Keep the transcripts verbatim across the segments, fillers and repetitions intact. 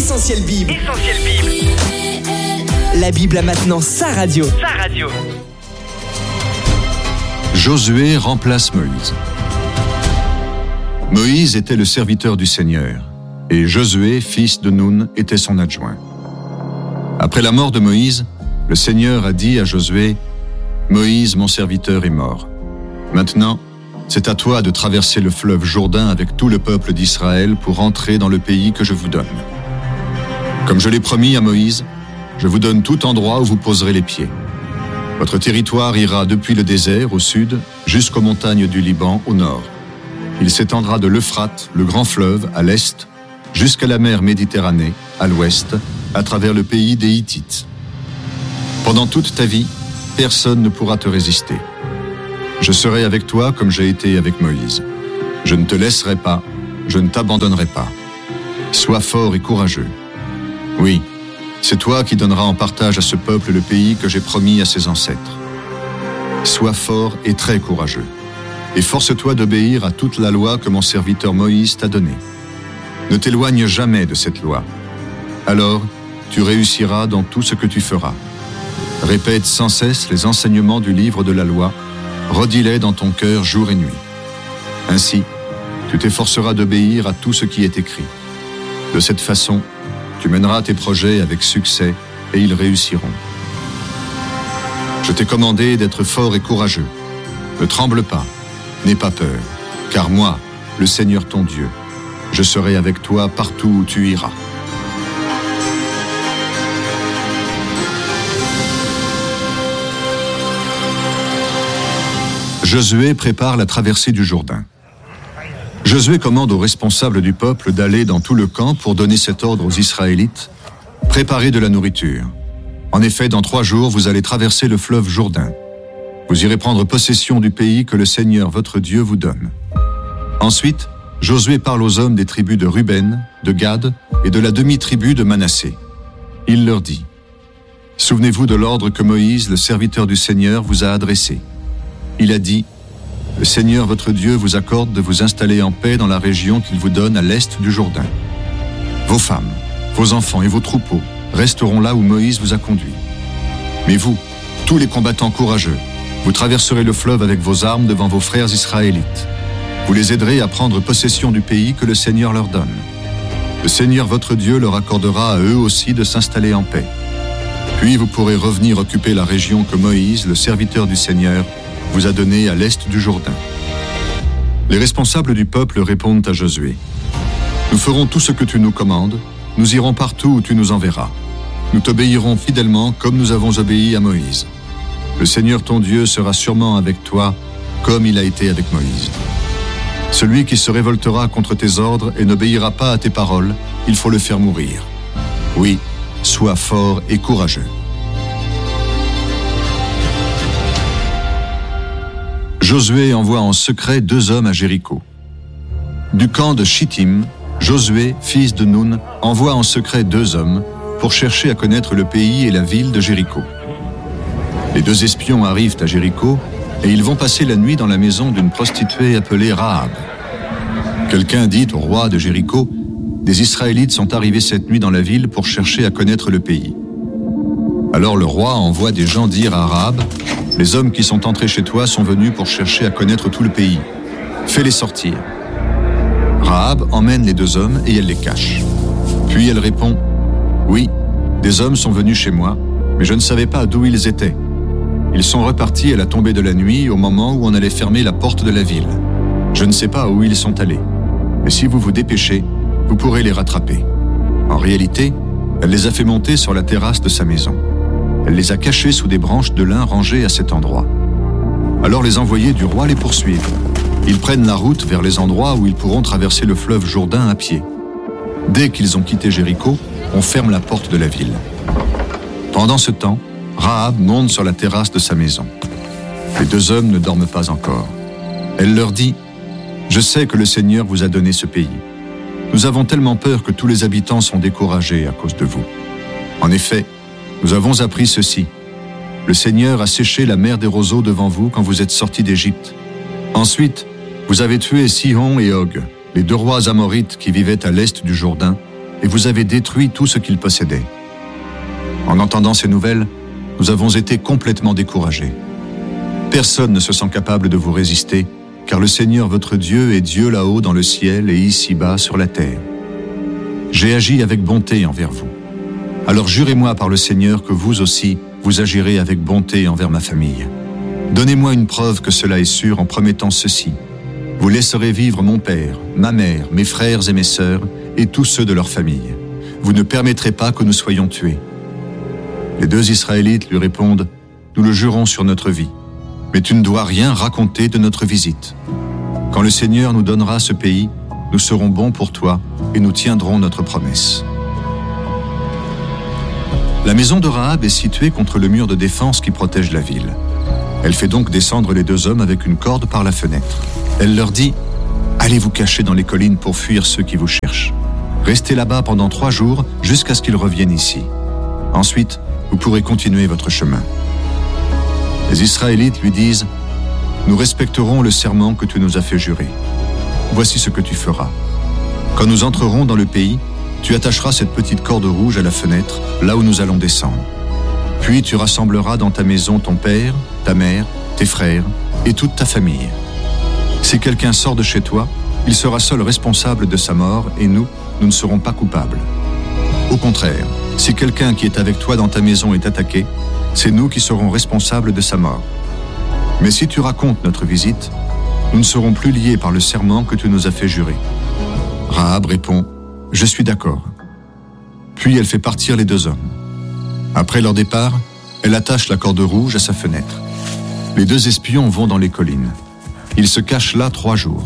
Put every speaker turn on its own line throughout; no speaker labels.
Essentiel Bible.
Essentiel Bible.
La Bible a maintenant sa radio.
Sa radio.
Josué remplace Moïse. Moïse était le serviteur du Seigneur, et Josué, fils de Nun, était son adjoint. Après la mort de Moïse, le Seigneur a dit à Josué, « Moïse, mon serviteur, est mort. Maintenant, c'est à toi de traverser le fleuve Jourdain avec tout le peuple d'Israël pour entrer dans le pays que je vous donne. Comme je l'ai promis à Moïse, je vous donne tout endroit où vous poserez les pieds. Votre territoire ira depuis le désert au sud jusqu'aux montagnes du Liban au nord. Il s'étendra de l'Euphrate, le grand fleuve, à l'est, jusqu'à la mer Méditerranée, à l'ouest, à travers le pays des Hittites. Pendant toute ta vie, personne ne pourra te résister. Je serai avec toi comme j'ai été avec Moïse. Je ne te laisserai pas, je ne t'abandonnerai pas. Sois fort et courageux. Oui, c'est toi qui donneras en partage à ce peuple le pays que j'ai promis à ses ancêtres. Sois fort et très courageux, et force-toi d'obéir à toute la loi que mon serviteur Moïse t'a donnée. Ne t'éloigne jamais de cette loi. Alors, tu réussiras dans tout ce que tu feras. Répète sans cesse les enseignements du livre de la loi, redis-les dans ton cœur jour et nuit. Ainsi, tu t'efforceras d'obéir à tout ce qui est écrit. De cette façon, tu mèneras tes projets avec succès et ils réussiront. Je t'ai commandé d'être fort et courageux. Ne tremble pas, n'aie pas peur, car moi, le Seigneur ton Dieu, je serai avec toi partout où tu iras. Josué prépare la traversée du Jourdain. Josué commande aux responsables du peuple d'aller dans tout le camp pour donner cet ordre aux Israélites. Préparez de la nourriture. En effet, dans trois jours, vous allez traverser le fleuve Jourdain. Vous irez prendre possession du pays que le Seigneur, votre Dieu, vous donne. Ensuite, Josué parle aux hommes des tribus de Ruben, de Gad et de la demi-tribu de Manassé. Il leur dit, « Souvenez-vous de l'ordre que Moïse, le serviteur du Seigneur, vous a adressé. Il a dit, « Le Seigneur votre Dieu vous accorde de vous installer en paix dans la région qu'il vous donne à l'est du Jourdain. Vos femmes, vos enfants et vos troupeaux resteront là où Moïse vous a conduit. Mais vous, tous les combattants courageux, vous traverserez le fleuve avec vos armes devant vos frères israélites. Vous les aiderez à prendre possession du pays que le Seigneur leur donne. Le Seigneur votre Dieu leur accordera à eux aussi de s'installer en paix. Puis vous pourrez revenir occuper la région que Moïse, le serviteur du Seigneur, vous a donné à l'est du Jourdain. » Les responsables du peuple répondent à Josué, « Nous ferons tout ce que tu nous commandes, nous irons partout où tu nous enverras. Nous t'obéirons fidèlement comme nous avons obéi à Moïse. Le Seigneur ton Dieu sera sûrement avec toi, comme il a été avec Moïse. Celui qui se révoltera contre tes ordres et n'obéira pas à tes paroles, il faut le faire mourir. Oui, sois fort et courageux. » Josué envoie en secret deux hommes à Jéricho. Du camp de Chittim, Josué, fils de Nun, envoie en secret deux hommes pour chercher à connaître le pays et la ville de Jéricho. Les deux espions arrivent à Jéricho et ils vont passer la nuit dans la maison d'une prostituée appelée Rahab. Quelqu'un dit au roi de Jéricho, « Des Israélites sont arrivés cette nuit dans la ville pour chercher à connaître le pays. » Alors le roi envoie des gens dire à Rahab, « Les hommes qui sont entrés chez toi sont venus pour chercher à connaître tout le pays. Fais-les sortir. » Rahab emmène les deux hommes et elle les cache. Puis elle répond, « Oui, des hommes sont venus chez moi, mais je ne savais pas d'où ils étaient. Ils sont repartis à la tombée de la nuit au moment où on allait fermer la porte de la ville. Je ne sais pas où ils sont allés. Mais si vous vous dépêchez, vous pourrez les rattraper. » En réalité, elle les a fait monter sur la terrasse de sa maison. Elle les a cachés sous des branches de lin rangées à cet endroit. Alors les envoyés du roi les poursuivent. Ils prennent la route vers les endroits où ils pourront traverser le fleuve Jourdain à pied. Dès qu'ils ont quitté Jéricho, on ferme la porte de la ville. Pendant ce temps, Rahab monte sur la terrasse de sa maison. Les deux hommes ne dorment pas encore. Elle leur dit, « Je sais que le Seigneur vous a donné ce pays. Nous avons tellement peur que tous les habitants sont découragés à cause de vous. En effet, nous avons appris ceci. Le Seigneur a séché la mer des roseaux devant vous quand vous êtes sortis d'Égypte. Ensuite, vous avez tué Sihon et Og, les deux rois amorites qui vivaient à l'est du Jourdain, et vous avez détruit tout ce qu'ils possédaient. En entendant ces nouvelles, nous avons été complètement découragés. Personne ne se sent capable de vous résister, car le Seigneur votre Dieu est Dieu là-haut dans le ciel et ici-bas sur la terre. J'ai agi avec bonté envers vous. Alors jurez-moi par le Seigneur que vous aussi, vous agirez avec bonté envers ma famille. Donnez-moi une preuve que cela est sûr en promettant ceci. Vous laisserez vivre mon père, ma mère, mes frères et mes sœurs, et tous ceux de leur famille. Vous ne permettrez pas que nous soyons tués. Les deux Israélites lui répondent, « Nous le jurons sur notre vie, mais tu ne dois rien raconter de notre visite. Quand le Seigneur nous donnera ce pays, nous serons bons pour toi et nous tiendrons notre promesse. » La maison de Rahab est située contre le mur de défense qui protège la ville. Elle fait donc descendre les deux hommes avec une corde par la fenêtre. Elle leur dit « Allez vous cacher dans les collines pour fuir ceux qui vous cherchent. Restez là-bas pendant trois jours jusqu'à ce qu'ils reviennent ici. Ensuite, vous pourrez continuer votre chemin. » Les Israélites lui disent « Nous respecterons le serment que tu nous as fait jurer. Voici ce que tu feras. Quand nous entrerons dans le pays, tu attacheras cette petite corde rouge à la fenêtre, là où nous allons descendre. Puis tu rassembleras dans ta maison ton père, ta mère, tes frères et toute ta famille. Si quelqu'un sort de chez toi, il sera seul responsable de sa mort et nous, nous ne serons pas coupables. Au contraire, si quelqu'un qui est avec toi dans ta maison est attaqué, c'est nous qui serons responsables de sa mort. Mais si tu racontes notre visite, nous ne serons plus liés par le serment que tu nous as fait jurer. » Rahab répond « Je suis d'accord. » Puis elle fait partir les deux hommes. Après leur départ, elle attache la corde rouge à sa fenêtre. Les deux espions vont dans les collines. Ils se cachent là trois jours.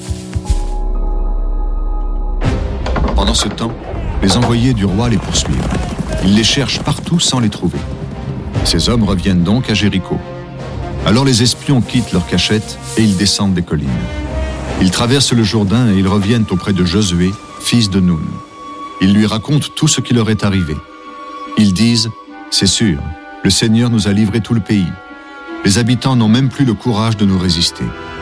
Pendant ce temps, les envoyés du roi les poursuivent. Ils les cherchent partout sans les trouver. Ces hommes reviennent donc à Jéricho. Alors les espions quittent leur cachette et ils descendent des collines. Ils traversent le Jourdain et ils reviennent auprès de Josué, fils de Nun. Ils lui racontent tout ce qui leur est arrivé. Ils disent « C'est sûr, le Seigneur nous a livré tout le pays. Les habitants n'ont même plus le courage de nous résister.